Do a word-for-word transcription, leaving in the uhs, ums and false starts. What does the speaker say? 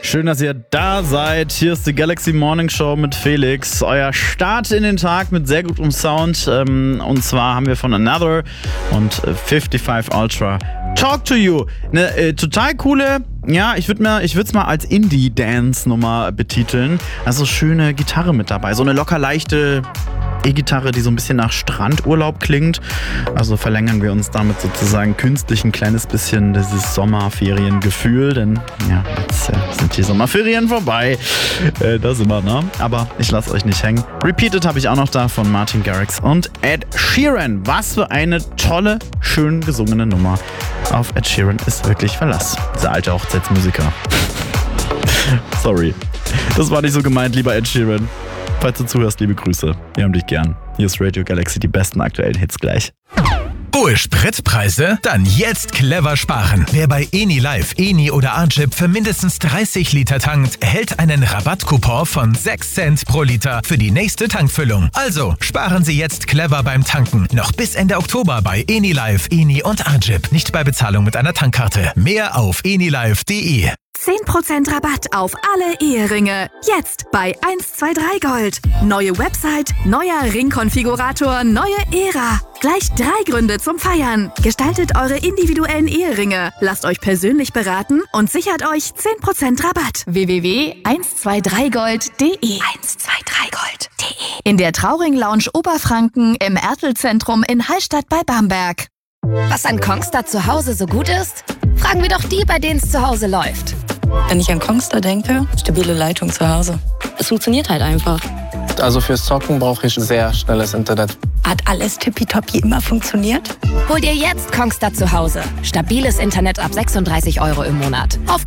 Schön, dass ihr da seid. Hier ist die Galaxy Morning Show mit Felix. Euer Start in den Tag mit sehr gutem Sound. Und zwar haben wir von Another und fünfundfünfzig Ultra Talk to You. Eine äh, total coole, ja, ich würde mir, ich würde es mal als Indie-Dance-Nummer betiteln. Also schöne Gitarre mit dabei. So eine locker leichte E-Gitarre, die so ein bisschen nach Strandurlaub klingt. Also verlängern wir uns damit sozusagen künstlich ein kleines bisschen dieses Sommerferiengefühl, denn ja, jetzt äh, sind die Sommerferien vorbei. Äh, da sind wir, ne? Aber ich lasse euch nicht hängen. Repeated habe ich auch noch da von Martin Garrix und Ed Sheeran. Was für eine tolle, schön gesungene Nummer. Auf Ed Sheeran ist wirklich Verlass. Dieser alte Hochzeitsmusiker. Sorry. Das war nicht so gemeint, lieber Ed Sheeran. Falls du zuhörst, liebe Grüße. Wir haben dich gern. Hier ist Radio Galaxy, die besten aktuellen Hits gleich. Hohe Spritpreise? Dann jetzt clever sparen. Wer bei Eni Live, Eni oder Ajip für mindestens dreißig Liter tankt, erhält einen Rabattcoupon von sechs Cent pro Liter für die nächste Tankfüllung. Also sparen Sie jetzt clever beim Tanken. Noch bis Ende Oktober bei Eni Live, Eni und Ajip. Nicht bei Bezahlung mit einer Tankkarte. Mehr auf enilive punkt de. zehn Prozent Rabatt auf alle Eheringe. Jetzt bei eins zwei drei Gold. Neue Website, neuer Ringkonfigurator, neue Ära. Gleich drei Gründe zum Feiern. Gestaltet eure individuellen Eheringe. Lasst euch persönlich beraten und sichert euch zehn Prozent Rabatt. w w w punkt eins zwei drei gold punkt de eins zwei drei gold punkt de In der Trauring Lounge Oberfranken im Ertel-Zentrum in Hallstatt bei Bamberg. Was an Kongstar zu Hause so gut ist? Fragen wir doch die, bei denen es zu Hause läuft. Wenn ich an Kongstar denke, stabile Leitung zu Hause. Es funktioniert halt einfach. Also fürs Zocken brauche ich sehr schnelles Internet. Hat alles tippitoppi immer funktioniert? Hol dir jetzt Kongstar zu Hause. Stabiles Internet ab sechsunddreißig Euro im Monat. Auf